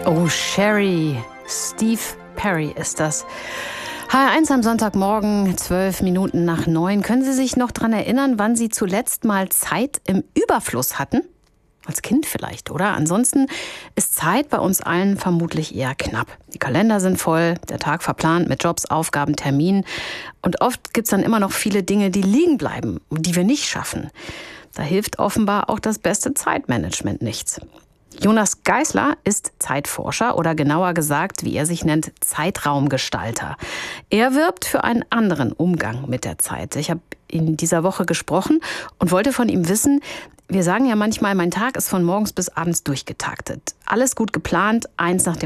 Oh, Sherry. Steve Perry ist das. HR1 am Sonntagmorgen, 8:12. Können Sie sich noch daran erinnern, wann Sie zuletzt mal Zeit im Überfluss hatten? Als Kind vielleicht, oder? Ansonsten ist Zeit bei uns allen vermutlich eher knapp. Die Kalender sind voll, der Tag verplant mit Jobs, Aufgaben, Terminen. Und oft gibt es dann immer noch viele Dinge, die liegen bleiben, die wir nicht schaffen. Da hilft offenbar auch das beste Zeitmanagement nichts. Jonas Geisler ist Zeitforscher oder genauer gesagt, wie er sich nennt, Zeitraumgestalter. Er wirbt für einen anderen Umgang mit der Zeit. Ich habe in dieser Woche gesprochen und wollte von ihm wissen, wir sagen ja manchmal, mein Tag ist von morgens bis abends durchgetaktet. Alles gut geplant, eins nach dem